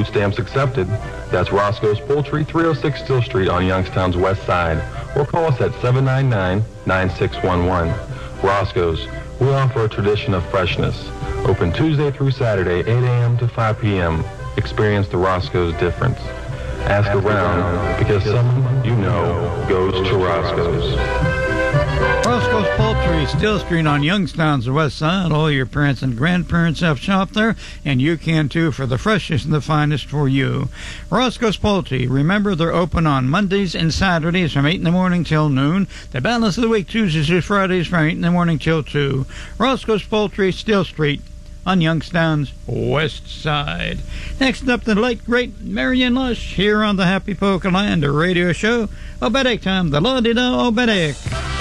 Food stamps accepted. That's Roscoe's Poultry, 306 Steel Street on Youngstown's west side. Or call us at 799-9611. Roscoe's, we offer a tradition of freshness. Open Tuesday through Saturday, 8 a.m. to 5 p.m. Experience the Roscoe's difference. Ask around, because someone you know goes to Roscoe's. Roscoe's Poultry, Steel Street on Youngstown's west side. All your parents and grandparents have shopped there, and you can too, for the freshest and the finest for you. Roscoe's Poultry, remember they're open on Mondays and Saturdays from 8 in the morning till noon. The balance of the week, Tuesdays through Fridays from 8 in the morning till 2. Roscoe's Poultry, Steel Street on Youngstown's west side. Next up, the late, great Marion Lush here on the Happy Polka Land radio show. Obedic time, the la-di-da Obedic.